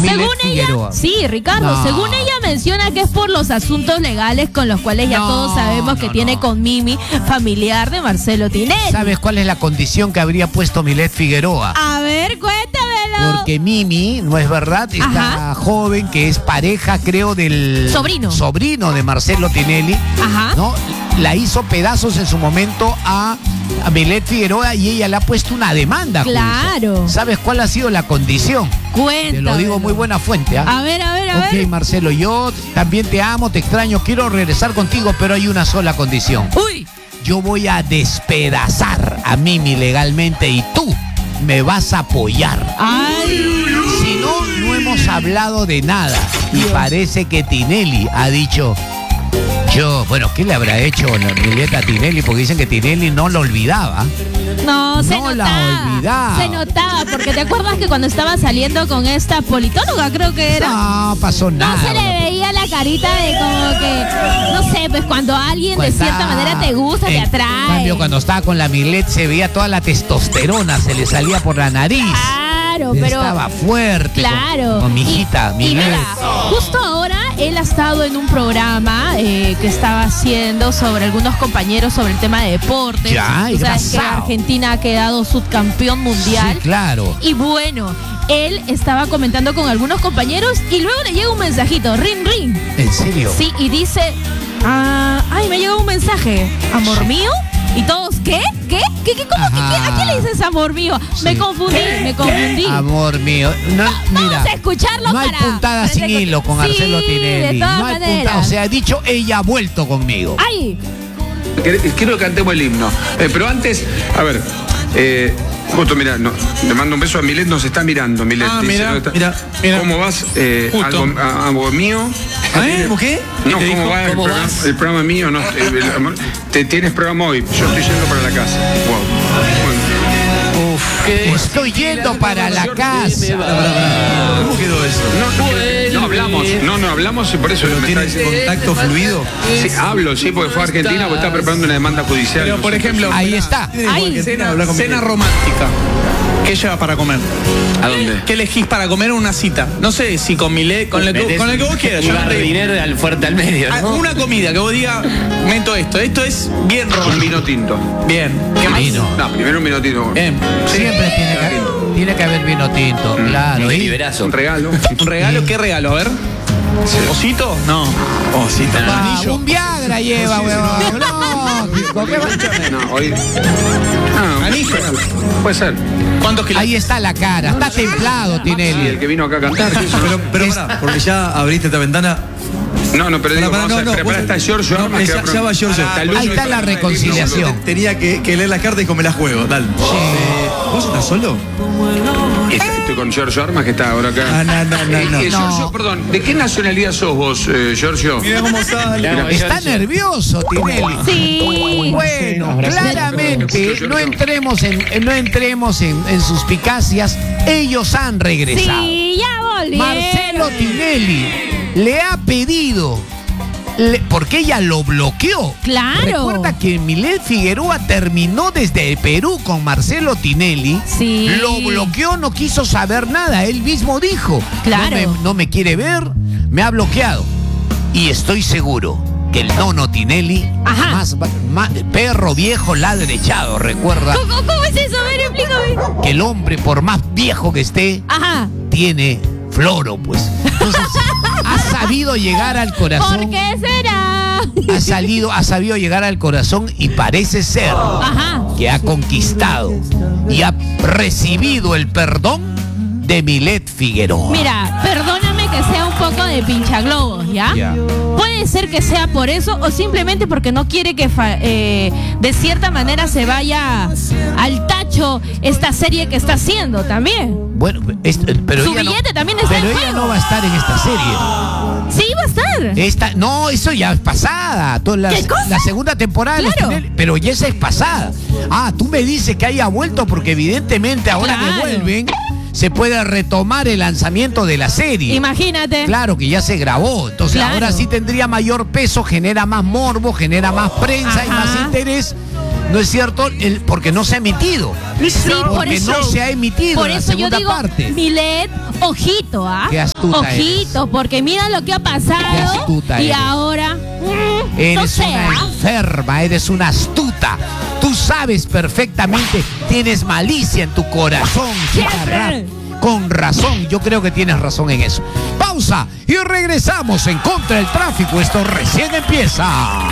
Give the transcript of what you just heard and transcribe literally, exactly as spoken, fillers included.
Según ella, Figueroa. sí, Ricardo, No. según ella menciona que es por los asuntos legales con los cuales ya No, todos sabemos que no, tiene no. con Mimi, familiar de Marcelo Tinelli. ¿Sabes cuál es la condición que habría puesto Milet Figueroa? A ver, cuéntamelo. Porque Mimi, no es verdad, esta Ajá. joven que es pareja, creo, del Sobrino. sobrino de Marcelo Tinelli, Ajá. ¿no? La hizo pedazos en su momento a, a Milet Figueroa y ella le ha puesto una demanda. Claro. Julio. ¿Sabes cuál ha sido la condición? Cuéntamelo. Te lo digo muy buena fuente, ¿ah? A ver, a ver, a Ok, ver. Marcelo, yo también te amo, te extraño, quiero regresar contigo, pero hay una sola condición. Uy. Yo voy a despedazar a Mimi legalmente y tú me vas a apoyar. Ay. Si no, no hemos hablado de nada. Y parece que Tinelli ha dicho, yo, bueno, ¿qué le habrá hecho la Milet a Tinelli? Porque dicen que Tinelli no lo olvidaba. No, se No la notaba. olvidaba. Se notaba, porque te acuerdas que cuando estaba saliendo con esta politóloga, creo que era. No pasó nada. No se le veía la carita de como que, no sé, pues cuando alguien de Cuando cierta estaba- manera te gusta, te en atrae. cambio, cuando estaba con la Milet se veía toda la testosterona, se le salía por la nariz. Claro, pero. Estaba fuerte. Claro. Con, con mi hijita, y, y Milet. mira, justo ahora él ha estado en un programa eh, que estaba haciendo sobre algunos compañeros sobre el tema de deportes. Ya, Tú sabes que engrasado. Argentina ha quedado subcampeón mundial. Sí, claro. Y bueno, él estaba comentando con algunos compañeros y luego le llega un mensajito, ring, ring. ¿En serio? Sí, y dice, ah, ay, me llegó un mensaje, amor mío. ¿Y todos qué? ¿Qué? ¿Qué? ¿Qué? ¿Cómo? ¿Qué, qué? ¿A qué le dices amor mío? Me Sí. confundí, me confundí. Amor mío. No, Vamos mira, a escucharlo no hay para- puntada para sin escuchar. hilo con Sí, Marcelo Tinelli. de todas No hay maneras. puntada. O sea, ha dicho, ella ha vuelto conmigo. ¡Ay! Quiero que cantemos el himno. Eh, pero antes, a ver, eh, justo mira, no, le mando un beso a Milet, nos está mirando, Milet. Ah, dice, mira, ¿no está? mira, mira. ¿Cómo vas? Eh, Justo. algo, a- algo mío. ¿Eh? ¿Cómo qué? No, ¿Qué te ¿cómo dijo? va el ¿Cómo programa, vas? el programa mío? No, eh, el amor- te tienes programa hoy, yo estoy yendo para la casa. Wow. Bueno. Uf, ¿qué? Estoy yendo para la casa. ¿Cómo quedó eso? No, no, no hablamos, no, no hablamos y por eso ¿Pero me tiene está diciendo- contacto fluido? Sí, hablo, sí, porque fue a Argentina, porque está preparando una demanda judicial. Pero, no por sé. ejemplo, Ahí mirá, está. tiene que ir Ahí. a Argentina a Cena, hablar con cena Milet. romántica. ¿Qué llevas para comer? ¿A dónde? ¿Qué elegís para comer en una cita? No sé si con Milet, con, lo que, con el que vos quieras. Yo Un no te- jardinero al fuerte al medio, Ah, ¿no? Una comida que vos digas, meto esto. Esto es bien Un romántico. vino tinto. Bien. ¿Qué más? Vino. No, primero un vino tinto. Bien. Sí. Siempre tiene que, tiene que haber vino tinto, claro. Un ¿y? liberazo. Un regalo. ¿Un regalo? ¿Qué regalo? A ver. ¿Osito? No. Osito. Ah, un Viagra lleva, huevón. Lógico, ¿qué va- No, hoy. Ah, Anillo. puede ser. ¿Cuántos kilos? Ahí está la cara, está templado, Sí, el Tinelli. que vino acá a cantar. ¿qué hizo? Pero, pero pará, porque ya abriste esta ventana. No, no, pero digo, Pará, pará, vamos a preparar vos- esta Giorgio no, Armas que ya, va a ya va Giorgio. Hasta el Ahí uso está de- la reconciliación. Tenía que, que leer las cartas y como me las juego, dale. Eh, ¿Vos estás solo? Está- Estoy con Giorgio Armas que está ahora acá. Ah, no, no, no, Eh, no. eh, Giorgio, perdón, ¿de qué nacionalidad sos vos, eh, Giorgio? Mira cómo sale. Está nervioso, Tinelli. Sí. Bueno, claramente no entremos en, no entremos en, en suspicacias. Ellos han regresado. Sí, ya volvieron. Marcelo Tinelli le ha pedido, le- porque ella lo bloqueó. Claro. Recuerda que Milet Figueroa terminó desde Perú con Marcelo Tinelli. Sí. Lo bloqueó, no quiso saber nada. Él mismo dijo, Claro. no me, no me quiere ver, me ha bloqueado. Y estoy seguro que el nono Tinelli, Ajá. más, más- perro viejo ladrechado, recuerda ¿Cómo, cómo es eso? A ver, explícame. que el hombre, por más viejo que esté, Ajá. tiene floro, pues. Entonces, ha sabido llegar al corazón. ¿Por qué será? Ha salido, ha sabido llegar al corazón y parece ser Ajá. que ha conquistado y ha recibido el perdón de Milet Figueroa. Mira, perdóname que sea un poco de pinchaglobos, ¿ya? Ya. Puede ser que sea por eso o simplemente porque no quiere que fa- eh, de cierta manera se vaya al tacho esta serie que está haciendo también. Bueno, es- pero Su ella no- billete también está pero en ella juego. no va a estar en esta serie. Sí, va a estar. Esta, no, eso ya es pasada. Toda la, ¿Qué cosa? la segunda temporada de los Claro. Tinelli, pero ya esa es pasada. Ah, tú me dices que haya vuelto porque evidentemente ahora Claro. que vuelven se puede retomar el lanzamiento de la serie. Imagínate. Claro que ya se grabó, entonces Claro. ahora sí tendría mayor peso, genera más morbo, genera más prensa y Ajá. más interés. ¿No es cierto? El- porque no se ha emitido. Sí, por porque eso, no se ha emitido por la eso yo segunda digo, parte. Milet Ojito, ¿ah? Qué astuta Ojito, eres. porque mira lo que ha Qué pasado. astuta Y eres. ahora. mm, Eres no sé, una ¿ah? enferma, eres una astuta. Tú sabes perfectamente, tienes malicia en tu corazón, chica Siempre. rap. Con razón, yo creo que tienes razón en eso. Pausa y regresamos en Contra el Tráfico. Esto recién empieza.